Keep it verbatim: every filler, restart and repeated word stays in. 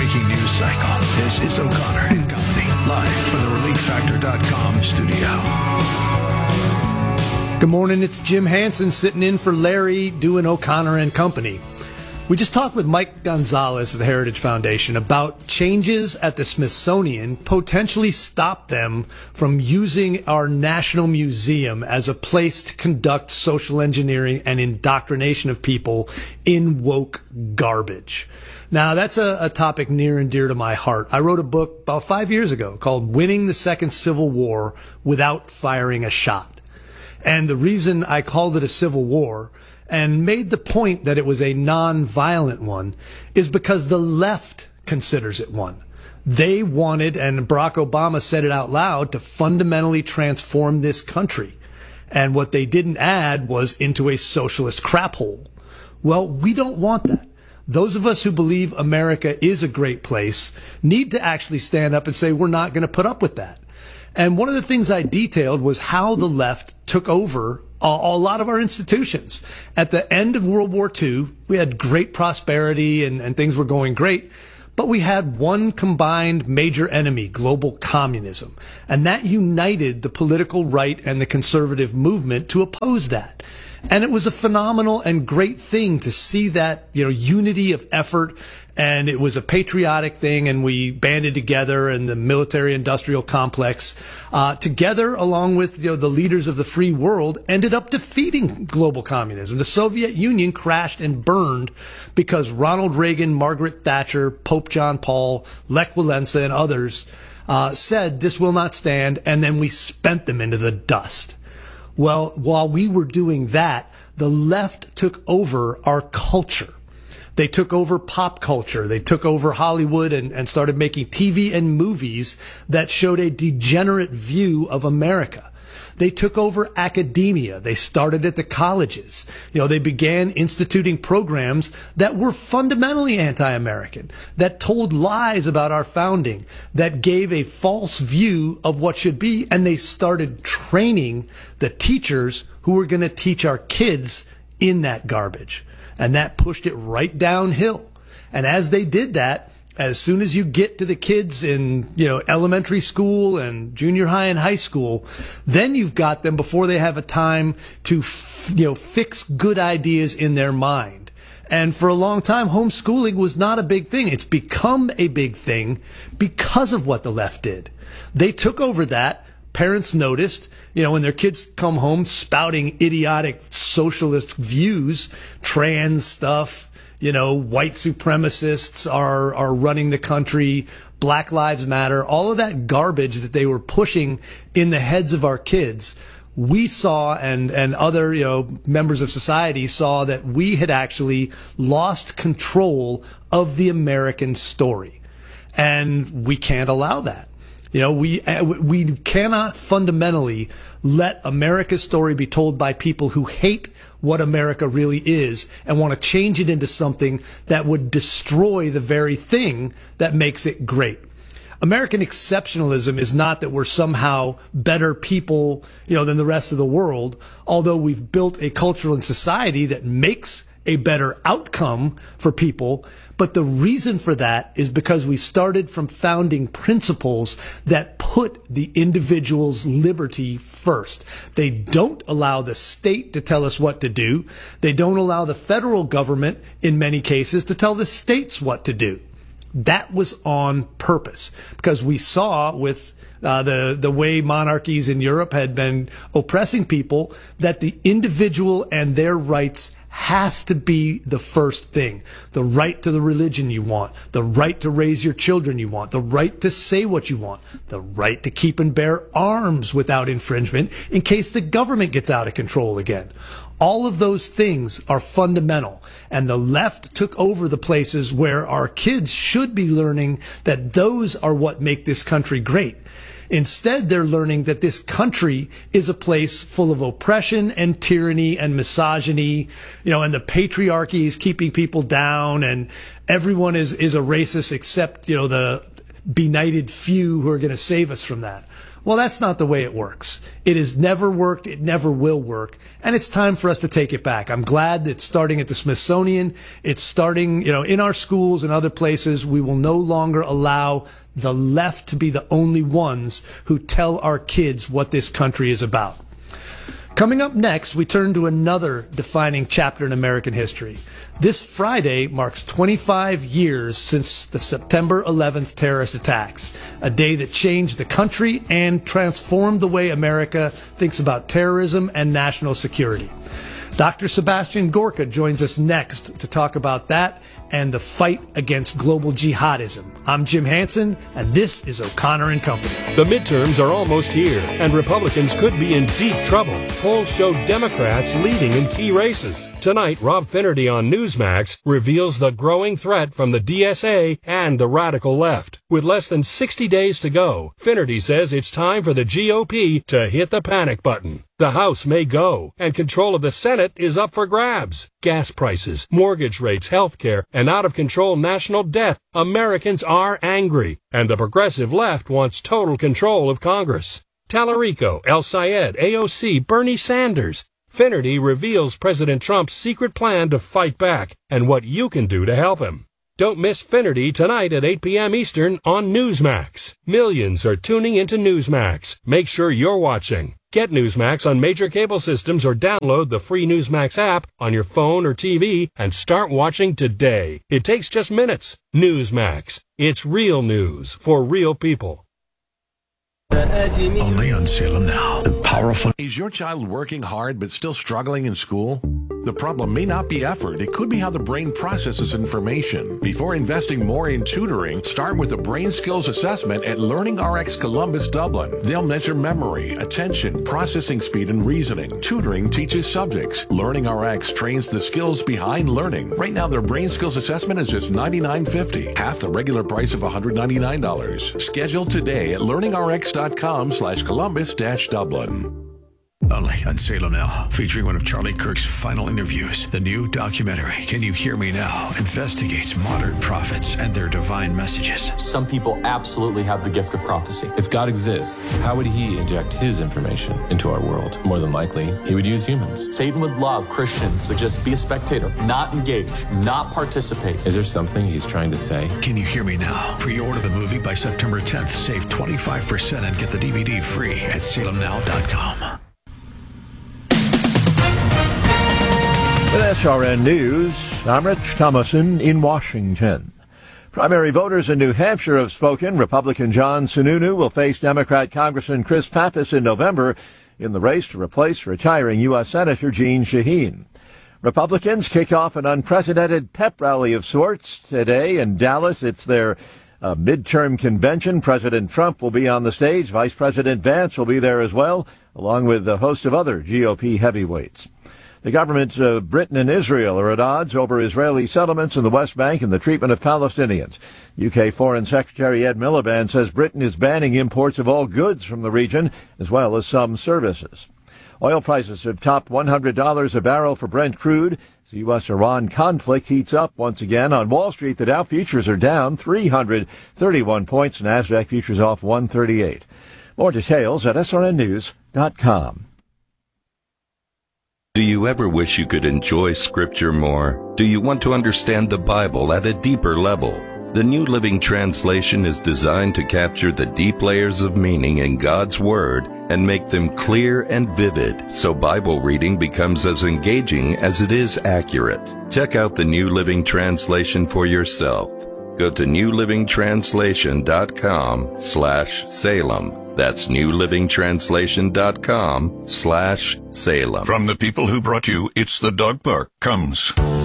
breaking news cycle. This is O'Connor and Company, live from the relief factor dot com studio. Good morning, it's Jim Hansen sitting in for Larry doing O'Connor and Company. We just talked with Mike Gonzalez of the Heritage Foundation about changes at the Smithsonian potentially stop them from using our National Museum as a place to conduct social engineering and indoctrination of people in woke garbage. Now, that's a, a topic near and dear to my heart. I wrote a book about five years ago called Winning the Second Civil War Without Firing a Shot. And the reason I called it a civil war and made the point that it was a non-violent one is because the left considers it one. They wanted, and Barack Obama said it out loud, to fundamentally transform this country. And what they didn't add was into a socialist crap hole. Well, we don't want that. Those of us who believe America is a great place need to actually stand up and say we're not going to put up with that. And one of the things I detailed was how the left took over a, a lot of our institutions. At the end of World War Two, we had great prosperity and, and things were going great, but we had one combined major enemy, global communism. And that united the political right and the conservative movement to oppose that. And it was a phenomenal and great thing to see that, you know, unity of effort. And it was a patriotic thing, and we banded together, and the military-industrial complex, uh, together, along with, you know, the leaders of the free world, ended up defeating global communism. The Soviet Union crashed and burned because Ronald Reagan, Margaret Thatcher, Pope John Paul, Lech Walesa, and others uh, said this will not stand, and then we spent them into the dust. Well, while we were doing that, the left took over our culture. They took over pop culture. They took over Hollywood and, and started making T V and movies that showed a degenerate view of America. They took over academia. They started at the colleges. You know, they began instituting programs that were fundamentally anti-American, that told lies about our founding, that gave a false view of what should be, and they started training the teachers who were going to teach our kids in that garbage. And that pushed it right downhill. And as they did that, as soon as you get to the kids in, you know, elementary school and junior high and high school, then you've got them before they have a time to, f- you know, fix good ideas in their mind. And for a long time, homeschooling was not a big thing. It's become a big thing because of what the left did. They took over that. Parents noticed, you know, when their kids come home spouting idiotic socialist views, trans stuff, you know, white supremacists are, are running the country, Black Lives Matter, all of that garbage that they were pushing in the heads of our kids. We saw, and, and other, you know, members of society saw that we had actually lost control of the American story. And we can't allow that. You know, we we cannot fundamentally let America's story be told by people who hate what America really is and want to change it into something that would destroy the very thing that makes it great. American exceptionalism is not that we're somehow better people, you know, than the rest of the world, although we've built a culture and society that makes a better outcome for people. But the reason for that is because we started from founding principles that put the individual's liberty first. They don't allow the state to tell us what to do. They don't allow the federal government, in many cases, to tell the states what to do. That was on purpose because we saw with uh, the, the way monarchies in Europe had been oppressing people that the individual and their rights has to be the first thing. The right to the religion you want, the right to raise your children you want, the right to say what you want, the right to keep and bear arms without infringement in case the government gets out of control again. All of those things are fundamental, and the left took over the places where our kids should be learning that those are what make this country great. Instead, they're learning that this country is a place full of oppression and tyranny and misogyny, you know, and the patriarchy is keeping people down, and everyone is, is a racist except, you know, the benighted few who are going to save us from that. Well, that's not the way it works. It has never worked. It never will work. And it's time for us to take it back. I'm glad that it's starting at the Smithsonian. It's starting, you know, in our schools and other places. We will no longer allow the left to be the only ones who tell our kids what this country is about. Coming up next, we turn to another defining chapter in American history. This Friday marks twenty-five years since the September eleventh terrorist attacks, a day that changed the country and transformed the way America thinks about terrorism and national security. Doctor Sebastian Gorka joins us next to talk about that and the fight against global jihadism. I'm Jim Hansen, and this is O'Connor and Company. The midterms are almost here, and Republicans could be in deep trouble. Polls show Democrats leading in key races. Tonight, Rob Finnerty on Newsmax reveals the growing threat from the D S A and the radical left. With less than sixty days to go, Finnerty says it's time for the G O P to hit the panic button. The House may go, and control of the Senate is up for grabs. Gas prices, mortgage rates, health care, and out-of-control national debt. Americans are angry, and the progressive left wants total control of Congress. Tallarico, El Sayed, A O C, Bernie Sanders. Finnerty reveals President Trump's secret plan to fight back and what you can do to help him. Don't miss Finnerty tonight at eight p.m. Eastern on Newsmax. Millions are tuning into Newsmax. Make sure you're watching. Get Newsmax on major cable systems or download the free Newsmax app on your phone or T V and start watching today. It takes just minutes. Newsmax. It's real news for real people. Only on Salem Now. The powerful. Is your child working hard but still struggling in school? The problem may not be effort. It could be how the brain processes information. Before investing more in tutoring, start with a brain skills assessment at LearningRx Columbus Dublin. They'll measure memory, attention, processing speed, and reasoning. Tutoring teaches subjects. LearningRx trains the skills behind learning. Right now, their brain skills assessment is just ninety-nine fifty, half the regular price of one hundred ninety-nine dollars. Schedule today at learningrx.com slash Columbus dash Dublin. Only on Salem Now, featuring one of Charlie Kirk's final interviews. The new documentary, Can You Hear Me Now?, investigates modern prophets and their divine messages. Some people absolutely have the gift of prophecy. If God exists, how would he inject his information into our world? More than likely, he would use humans. Satan would love Christians to just be a spectator, not engage, not participate. Is there something he's trying to say? Can You Hear Me Now? Pre-order the movie by September tenth. Save twenty-five percent and get the D V D free at salem now dot com. With S R N News, I'm Rich Thomason in Washington. Primary voters in New Hampshire have spoken. Republican John Sununu will face Democrat Congressman Chris Pappas in November in the race to replace retiring U S Senator Jeanne Shaheen. Republicans kick off an unprecedented pep rally of sorts today in Dallas. It's their uh, midterm convention. President Trump will be on the stage. Vice President Vance will be there as well, along with a host of other G O P heavyweights. The governments of Britain and Israel are at odds over Israeli settlements in the West Bank and the treatment of Palestinians. U K Foreign Secretary Ed Miliband says Britain is banning imports of all goods from the region, as well as some services. Oil prices have topped one hundred dollars a barrel for Brent crude. As the U S Iran conflict heats up once again. On Wall Street, the Dow futures are down three hundred thirty-one points. NASDAQ futures off one thirty-eight. More details at S R N news dot com. Do you ever wish you could enjoy Scripture more? Do you want to understand the Bible at a deeper level? The New Living Translation is designed to capture the deep layers of meaning in God's Word and make them clear and vivid, so Bible reading becomes as engaging as it is accurate. Check out the New Living Translation for yourself. Go to new living translation dot com slash Salem. That's new living translation dot com slash Salem. From the people who brought you It's the Dog Park comes